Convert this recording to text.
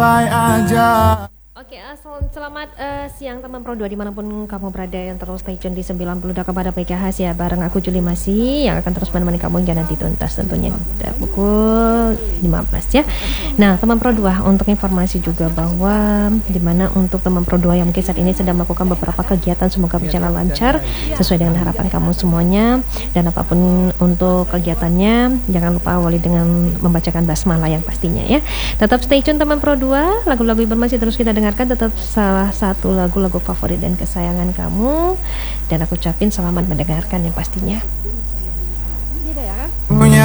Oke, selamat siang teman Pro 2 dimanapun kamu berada yang terus stay tune di 90 kepada PKH ya, bareng aku Juli Masih yang akan terus menemani kamu hingga nanti tuntas tentunya pukul 15 ya. Nah teman Pro 2, untuk informasi juga bahwa dimana untuk teman Pro 2 yang mungkin saat ini sedang melakukan beberapa kegiatan, semoga berjalan lancar sesuai dengan harapan kamu semuanya, dan apapun untuk kegiatannya jangan lupa awali dengan membacakan basmalah yang pastinya ya. Tetap stay tune teman Pro 2, lagu-lagu Iban masih terus kita dengarkan, tetap salah satu lagu-lagu favorit dan kesayangan kamu, dan aku ucapin selamat mendengarkan yang pastinya.